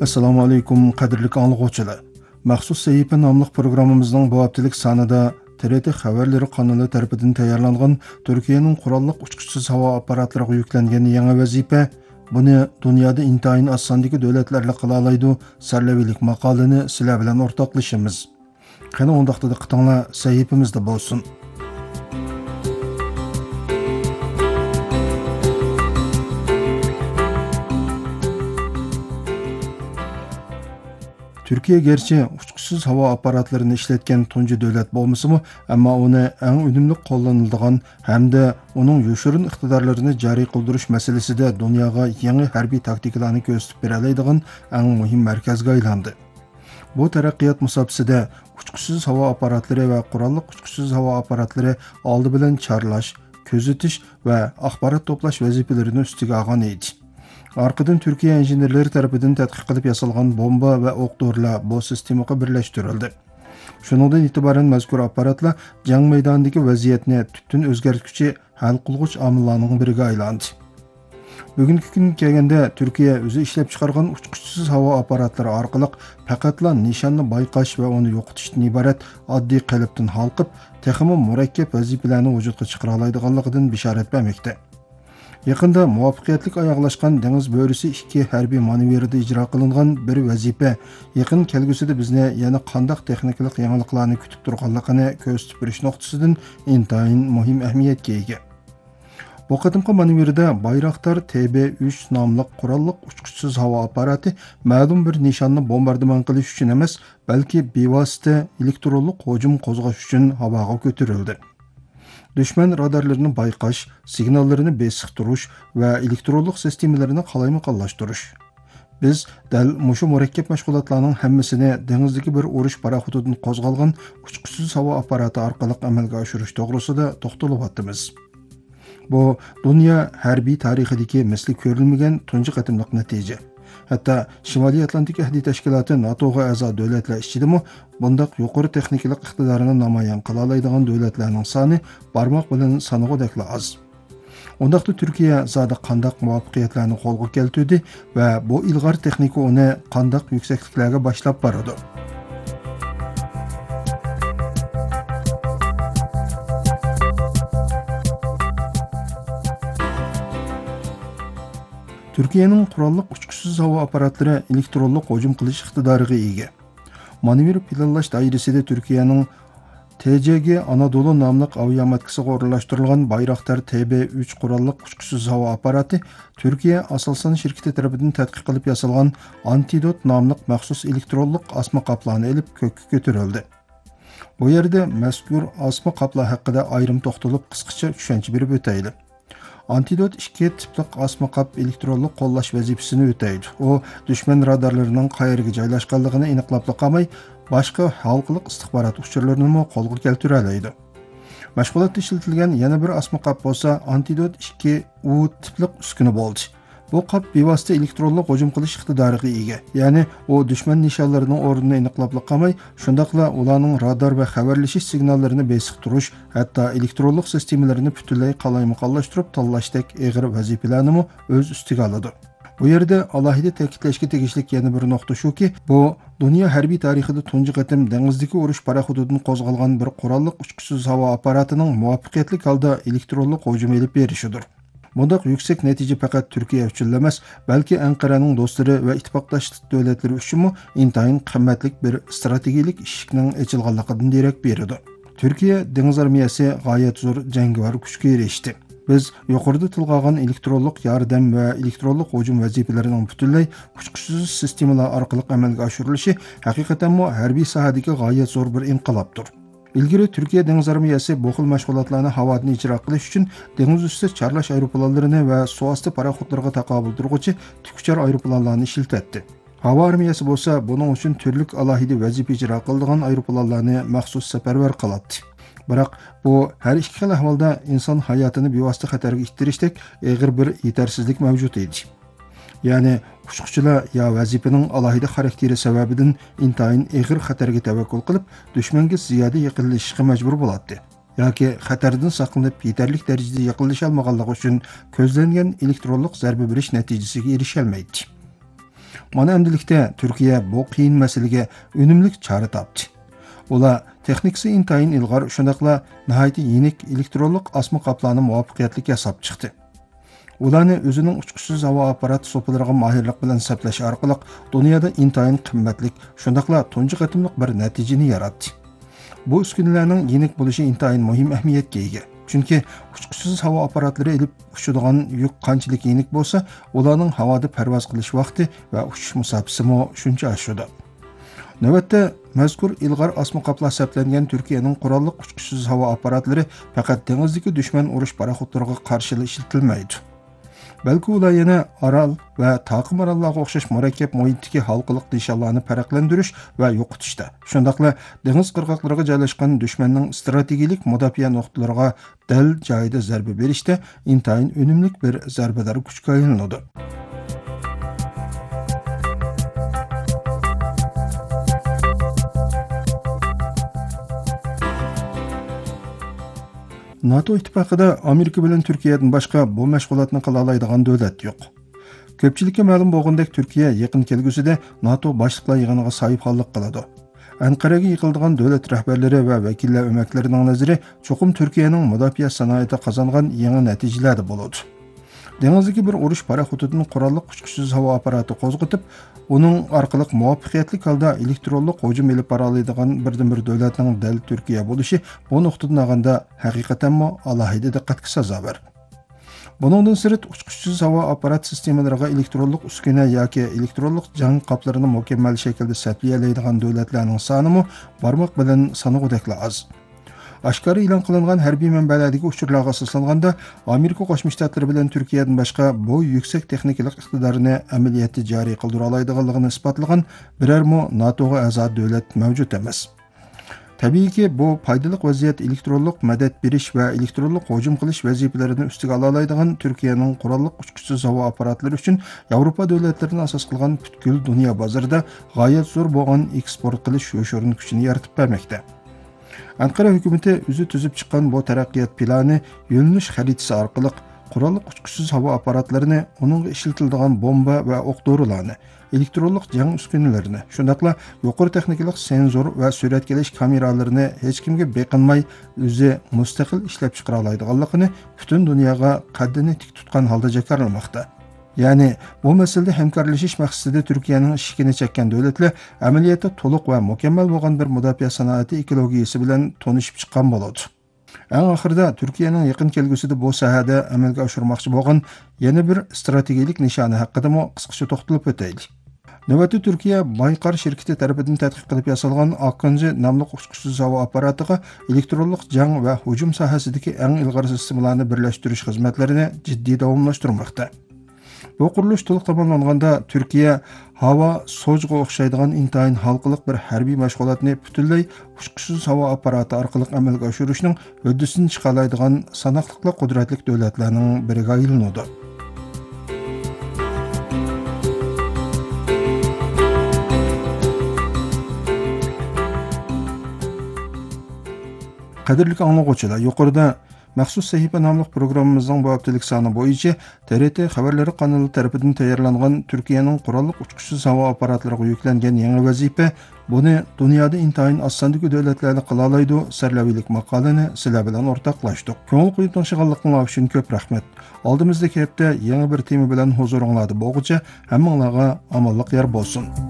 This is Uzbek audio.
Assalomu alaykum qadrli anglag'uvchilar. Maxsus sahifa nomli programmamizning bu haftalik sonida TRT xabarlari kanali tarafidan tayyorlangan Turkiyaning qurolli uchquchsiz havo apparatlariga yuklangan yangi vazifa buni dunyoda intayin osondagi davlatlarla qila oladi sarlaviylik maqolani sizlar bilan o'rtoqlashamiz. Qani undaqda diqqatinglar sahifamizda bo'lsin. Türkiye gerçi uçqusuz hava aparatlarını işletken tuncu devlet bolmasımı, ama onu en ünümlü kullanıldığın hem de onun yoşurun iktidarlarını cari kıldırış meselesi de dünyaya yeni harbi taktikalarını gösterip bereleydiğin en mühim merkezge aylandı. Bu terakkiyat musabside uçqusuz hava aparatları ve kurallık uçqusuz hava aparatları aldı bilen çarlaş, közetiş ve akbarat toplaş vazifelerini üstüge ağan eydi. Arkadan Türkiye injenerleri tarafından tadqiq qilib yasalgan bomba ve o'q-dorilar bu sistemaga birlashtirildi. Shuningdan itiboran mazkur apparatlar jang maydonidagi vaziyatni tubdan o'zgartiruvchi hal qilg'uch omillarning biriga aylandi. Bugungi kunga kelganda Turkiya o'zi ishlab chiqargan uchquchsiz havo apparatlari orqali faqatla nishonni bayqash va uni yo'qotishdan iborat oddiy qalbdan halqib, texmo murakkab vazifalarni vujudga chiqara oladiganligidan bishorat bermoqda. Yaqında muvaffaqiyatli oyoqlashgan dengiz bo'risi 2 harbiy manevrida ijro qilingan bir vazifa yaqin kelgusida bizni yana qandaq texnikalik yangiliklarni kutib turganligini ko'rsatib berish nuqtasidan intayin muhim ahamiyatga ega. Bu qadimgi manevrda Bayraktar TB3 nomli qurolli uchquchsiz havo apparati ma'lum bir nishonni bombardimon qilish uchun emas, balki bevosita elektronlik hujum qo'zg'ash uchun havoga ko'tarildi. Düşman radarlarını bayqash, signallarını besiqtirish va elektronlik sistemalarini qalaymuqallashtirish. Biz dal mushu murakkab mashg'ulotlarning hammasini dengizdagi bir urush paraxotidan qo'zg'algan uchquchsiz havo apparati orqali amalga oshirish to'g'risida to'xtalyapmiz. Bu dunyo harbiy tarixidagi misli ko'rilmagan tunji qatimliq natija. Hatta Shimoliy Atlantik ahdi tashkiloti NATOga a'zo davlatlar ichidami bundaq yuqori texnikalik iqtidorini namoyon qila oladigan davlatlarning soni barmoq bilan sanag'udekla oz. Undaqda Turkiya zodi qandaq muvaffaqiyatlarni qo'lga keltirdi va bu ilg'or texnika uni qandaq yuksakliklarga boshlab boradi. Türkiye'nin qurolliq uchquchsiz havo apparatlari elektronlik hujum qilish iqtidoriga ega. Manevr planlash doirasida Türkiye'nin TCG Anadolu nomli aviamatkasiga o'rnashtirilgan Bayraktar TB3 qurolliq uchquchsiz havo apparati Türkiye Aselsan shirkati tomonidan tadqiq qilib yasalgan Antidot nomli maxsus elektronlik asma qoplarni olib ko'kka ko'tarildi. Bu yerda mazkur asma qoplar haqida ayrim to'xtalib qisqacha tushuncha berib o'taylik. Antidot 2 tiplik asma qap elektronlik qo'llash vazifasini o'taydi. U düşman radarlarining qayerga joylashganligini aniqlab qolmay, boshqa xalqlik istixborot uchurlarini ham qo'lga keltira oladi. Mashg'ulotda ishlatilgan yana bir asma qap bo'lsa, Antidot 2U tiplik uskuna bo'ldi. Bu qap bevosita elektronlik hujum qilish iqtidoriga ega. Ya'ni u düşman nishonlarining o'rnini aniqlab qolmay, shundaqla ularning radar va xabarlashish signallarini besiqtirish, hatto elektronlik sistemalarini butunlay qalaymuqallashtirib tanlashdek og'ir vazifalarni o'z ustiga oladi. Bu yerda alohida ta'kidlashga tegishli yana bir nuqta shuki, bu dunyo harbiy tarixida tunji qatim dengizdagi urush paraxotidan qo'zg'algan bir qurolli uchquchsiz havo apparatining muvaffaqiyatli holda elektronlik hujum elib berishidir. Bundaq yuksak natija faqat Turkiya uchun emas, balki Anqaraning do'stlari va ittifoqdosh davlatlari uchun intayin qimmatli bir strategik ishning ochilganligidan derak beradi. Turkiya dengiz armiyasi g'oyat zo'r jangovar kuchga erishdi. Biz yuqorida tilg'agan elektronlik yordam va elektronlik hujum vazifalarining butunlay uchquchsiz sistemalar orqali amalga oshirilishi haqiqatan harbiy sohadagi g'oyat zo'r bir inqilobdir. İlgari Türkiye Deniz Armiyasi bu xil mashg'ulotlarni havodan ijro qilish uchun dengiz usti charlash aeroplanlarini va suvosti paraxotlarga taqobil turg'uvchi tikuchar aeroplanlarni ishlatdi. Havo armiyasi bo'lsa, buning uchun turli alohida vazifa ijro qiladigan aeroplanlarni maxsus safarbar qiladi. Biroq bu har ikki xil ahvolda inson hayotini bevosita xatarga ittirishdek og'ir bir yetarsizlik mavjud edi. Ya'ni uçquchilar ya vazifaning alohida xarakteri sababidan intayin og'ir xatarga tavakkul qilib, dushmanga ziyoda yaqinlashishga majbur bo'ladi. yoki xatardan saqlanib yetarli darajada yaqinlasha olmaganligi uchun ko'zlangan elektronlik zarba berish natijasiga erisha olmaydi. Mana endilikte Türkiye bu qiyin meseleге önümlük çare taptı. Ola texnikasi intayin ilgar şundaqla nihayeti yenik elektronlik asma qaplani muvaffaqiyatli yasab chiqdi. Ularni o'zining uchquchsiz havo apparati so'pilariga mahirlik bilan saplash orqali dunyoda intayin qimmatlik, shundaqla tunji qatimliq bir natijani yaratdi. Bu uskunalarning yenik bo'lishi intayin muhim ahamiyatga ega. Chunki uchquchsiz havo apparatlari elib uchadigan yuk qanchalik yenik bo'lsa, ularning havoda parvoz qilish vaqti va uchish musofasi mo shuncha oshadi. Navbatda mazkur ilg'or asma qaplar hisoblangan Turkiyaning qurolli uchquchsiz havo apparatlari faqat dengizdagi dushman urush paraxotlariga qarshi ishlatilmaydi. Balki ular yana Aral va Taqim orollarga o'xshash murakkab muhitdagi halqiliq nishonlarni farqlantirish va yo'qotishda, shundaqla dengiz qirg'oqlariga joylashgan dushmanning strategik mudofaa nuqtalariga dal joyida zarba berishda intayin unumli bir zarbalar kuchga aylanadi. NATO ittifaqida Amerika bilan Turkiyadan boshqa bu mashg'ulotni qila oladigan davlat yo'q. Ko'pchilikka ma'lum bo'lgandek, Turkiya yaqin kelgusida NATO boshliqlar yig'iniga sohibxonlik qiladi. Anqaraga yig'iladigan davlat rahbarlari va vakillar o'maklarining nazari cho'qim Turkiyaning mudofaa sanoatida qozongan yangi natijalar bo'ladi. Dengizdagi bir urush paraxotidan qurolli uchquchsiz havo apparati qo'zg'atib, uning orqali muvaffaqiyatli holda elektronlik hujum elib bora oladigan birdan-bir davlatning dal Turkiya bo'lishi bu nuqtadan olganda haqiqatanmi alohida diqqatga sazovor. Buningdan sirt uchquchsiz havo apparat sistemalariga elektronlik uskuna yoki elektronlik jang qoplarini mukammal shaklda saplayalaydigan davlatlarning soni barmoq bilan sanag'udekla oz. Aşkarı e'lon qilingan harbiy manbalardagi uchurlarga asoslanganda Amerika Qo'shma Shtatlari bilan Turkiyadan boshqa bu yuksak texnikalik iqtidorini amaliyotda joriy qildira oladiganligini isbotlagan birormi NATOga a'zo davlat mavjud emas. Tabiiyki bu foydali vaziyat elektronlik madad berish va elektronlik hujum qilish vazifalarini ustiga ola oladigan Turkiyaning qurolli uchquchsiz havo apparatlari uchun Yevropa davlatlarini asos qilgan butkul dunyo bozorida g'oyat zo'r bo'lgan eksport qilish yo'shurin kuchini yaratib bermoqda. Ankara hukumati o'zi tuzib chiqqan bu taraqqiyot plani yo'linish xaritasi orqali qurolli uchquchsiz havo apparatlarini, uningga ishlatiladigan bomba va o'q-dorilarni, elektronlik jang uskunalarini, shundaqla yuqori texnikalik senzor va suratkalish kameralarini hech kimga beqinmay o'zi mustaqil ishlab chiqara oladiganligini butun dunyoga qaddini tik tutgan holda jakarlamoqda. Ya'ni bu masalada hamkorlashish maqsadida Turkiyaning ishini chekkan davlatlar amaliyotda to'liq va mukammal bo'lgan bir mudofaa sanoati ekologiyasi bilan tanishib chiqqan bo'ladi. Eng oxirida Turkiyaning yaqin kelgusida bu sohada amalga oshirmoqchi bo'lgan yana bir strategik nishoni haqida qisqacha to'xtalib o'taylik. Navbatda Turkiya Baykar shirkati tomonidan tadqiq qilib yasalgan Akıncı nomli uchquchsiz havo apparatiga elektronlik jang va hujum sohasidagi eng ilg'or sistemalarni birlashtirish xizmatlarini jiddiy davomlashtirmoqda. Bu qurilish to'liq tamomlanganda Turkiya havo sojga o'xshaydigan intayin halqiliq bir harbiy mashg'ulotni butunlay uchquchsiz havo apparati orqali amalga oshirishning uddasidan chiqa oladigan sanoqli qudratli davlatlarning biriga aylanadi. Qadrli anglag'uvchilar, yuqorida Maxsus sahifa nomli programmamizning bu haftalik soni bo'yicha TRT xabarlari kanali tarafidan tayyorlangan Turkiyaning qurolli uchquchsiz havo apparatlariga yuklangan yangi vazifa, buni dunyoda intayin osondagi davlatlarni qila oladi sarlaviylik maqolani sizlar bilan o'rtoqlashdik. Ko'ngil qo'yib tinglaganligingiz uchun ko'p rahmat. Oldimizdagi hafta yangi bir tema bilan huzuringizda bo'lguncha hammanglarga omonlik yor bo'lsin.